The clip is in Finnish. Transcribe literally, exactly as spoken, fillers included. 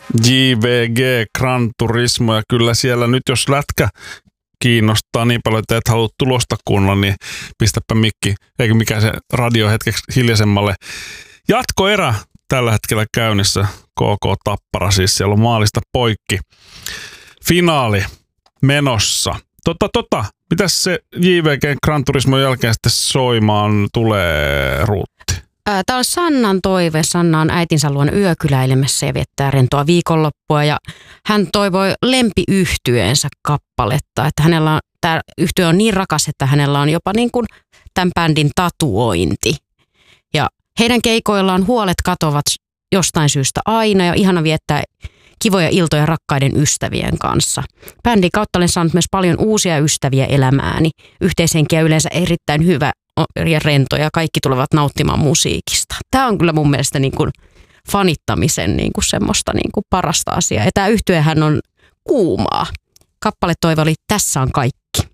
J V G Gran Turismo, ja kyllä siellä nyt jos lätkä kiinnostaa niin paljon, että et halua tulosta kuunnella, niin pistäpä mikki, eikä mikään se radio hetkeksi hiljaisemmalle. Jatkoerä tällä hetkellä käynnissä, K K Tappara, siis siellä on maalista poikki. Finaali menossa. Tota, tota, mitäs se J V G Gran Turismon jälkeen sitten soimaan tulee, Ruutti? Tämä on Sannan toive. Sanna on äitinsä luona yökyläilemässä ja viettää rentoa viikonloppua. Ja hän toivoi lempiyhtyeensä kappaletta. Että hänellä on, tämä yhtye on niin rakas, että hänellä on jopa niin kuin tämän bändin tatuointi. Ja heidän keikoillaan huolet katovat jostain syystä aina ja ihana viettää kivoja iltoja rakkaiden ystävien kanssa. Bändin kautta olen saanut myös paljon uusia ystäviä elämääni. Yhteishenkiä yleensä erittäin hyvä ja rento ja kaikki tulevat nauttimaan musiikista. Tämä on kyllä mun mielestä niin kuin fanittamisen niin kuin semmoista niin kuin parasta asiaa. Ja tämä yhtyehän on kuumaa. Kappale toive oli Tässä on kaikki.